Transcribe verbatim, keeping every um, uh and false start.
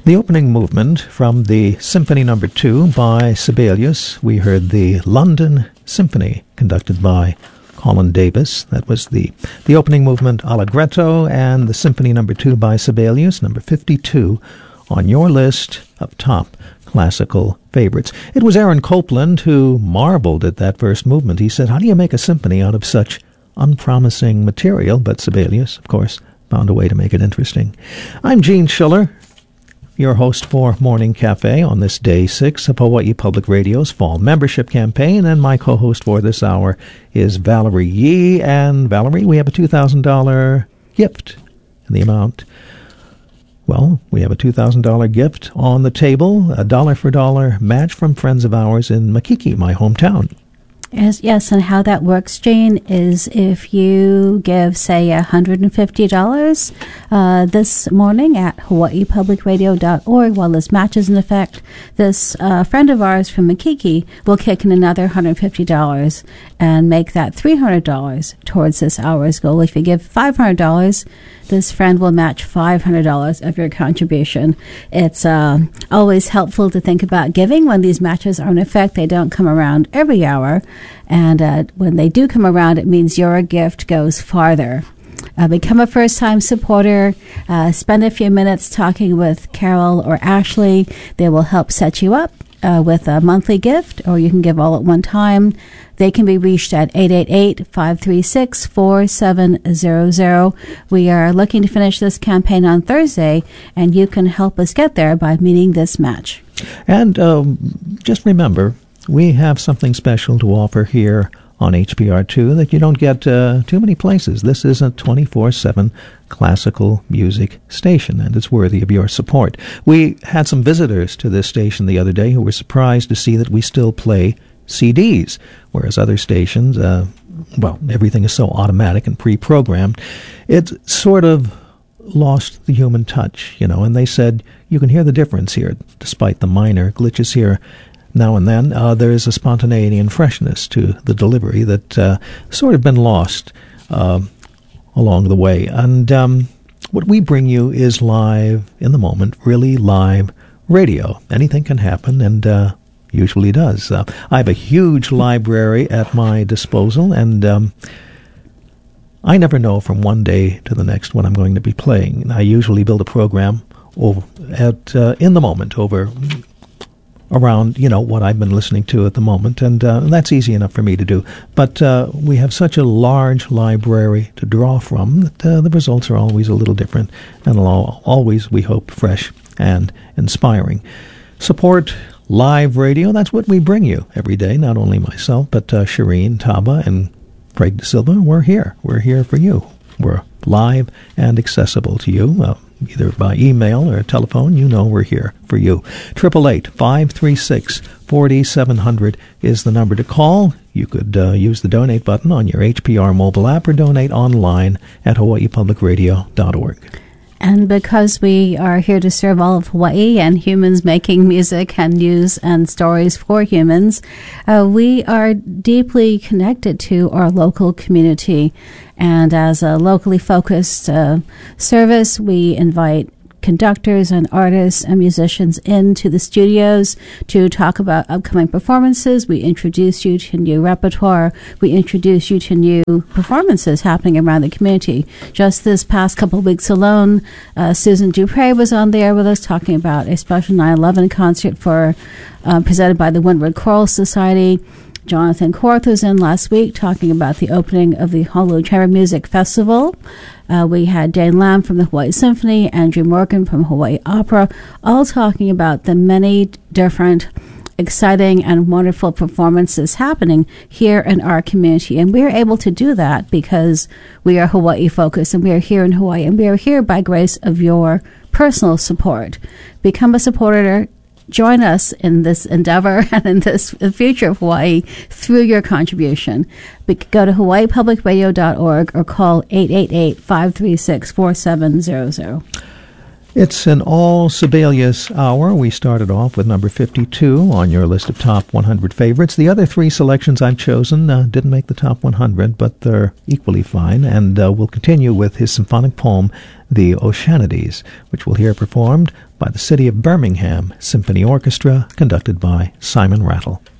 The opening movement from the Symphony Number Two by Sibelius. We heard the London Symphony, conducted by Colin Davis. That was the, the opening movement Allegretto, and the Symphony Number Two by Sibelius, number fifty-two on your list of top classical favorites. It was Aaron Copland who marveled at that first movement. He said, how do you make a symphony out of such unpromising material? But Sibelius, of course, found a way to make it interesting. I'm Gene Schiller, your host for Morning Cafe on this day six of Hawaii Public Radio's fall membership campaign, and my co-host for this hour is Valerie Yee. And Valerie, we have a two thousand dollars gift in the amount. Well, we have a two thousand dollars gift on the table, a dollar for dollar match from friends of ours in Makiki, my hometown. Yes, yes, and how that works, Jane, is if you give, say, one hundred fifty dollars uh, this morning at hawaii public radio dot org while this match is in effect, this uh, friend of ours from Makiki will kick in another one hundred fifty dollars and make that three hundred dollars towards this hour's goal. If you give five hundred dollars, this friend will match five hundred dollars of your contribution. It's uh, always helpful to think about giving when these matches are in effect. They don't come around every hour. And uh, when they do come around, it means your gift goes farther. Uh, become a first-time supporter. Uh, spend a few minutes talking with Carol or Ashley. They will help set you up uh, with a monthly gift, or you can give all at one time. They can be reached at eight eight eight, five three six, four seven zero zero. We are looking to finish this campaign on Thursday, and you can help us get there by meeting this match. And um, just remember, we have something special to offer here on H P R two that you don't get uh, too many places. This is a twenty-four seven classical music station, and it's worthy of your support. We had some visitors to this station the other day who were surprised to see that we still play C Ds, whereas other stations, uh, well, everything is so automatic and pre-programmed. It's sort of lost the human touch, you know, and they said you can hear the difference here, despite the minor glitches here. Now and then, uh, there is a spontaneity and freshness to the delivery that uh, sort of been lost uh, along the way. And um, what we bring you is live, in the moment, really live radio. Anything can happen, and uh, usually does. Uh, I have a huge library at my disposal, and um, I never know from one day to the next when I'm going to be playing. I usually build a program over at uh, in the moment over around, you know, what I've been listening to at the moment, and, uh, and that's easy enough for me to do. But uh, we have such a large library to draw from that uh, the results are always a little different, and always, we hope, fresh and inspiring. Support live radio. That's what we bring you every day, not only myself, but uh, Shireen, Taba, and Craig De Silva. We're here. We're here for you. We're live and accessible to you, uh, either by email or telephone. You know we're here for you. eight eight eight, five three six, four seven zero zero is the number to call. You could uh, use the donate button on your H P R mobile app or donate online at hawaii public radio dot org. And because we are here to serve all of Hawaii and humans making music and news and stories for humans, uh, we are deeply connected to our local community. And as a locally focused uh, service, we invite conductors and artists and musicians into the studios to talk about upcoming performances. We introduce you to new repertoire. We introduce you to new performances happening around the community. Just this past couple of weeks alone, uh, Susan Dupre was on there with us talking about a special nine eleven concert for uh, presented by the Windward Choral Society. Jonathan Korth was in last week talking about the opening of the Honolulu Chamber Music Festival. Uh, we had Dane Lamb from the Hawaii Symphony, Andrew Morgan from Hawaii Opera, all talking about the many different exciting and wonderful performances happening here in our community. And we are able to do that because we are Hawaii focused, and we are here in Hawaii, and we are here by grace of your personal support. Become a supporter. Join us in this endeavor and in this future of Hawaii through your contribution. Go to hawaii public radio dot org or call eight eight eight, five three six, four seven zero zero. It's an all Sibelius hour. We started off with number fifty-two on your list of top one hundred favorites. The other three selections I've chosen uh, didn't make the top one hundred, but they're equally fine. And uh, we'll continue with his symphonic poem, The Oceanides, which we'll hear performed by the City of Birmingham Symphony Orchestra, conducted by Simon Rattle.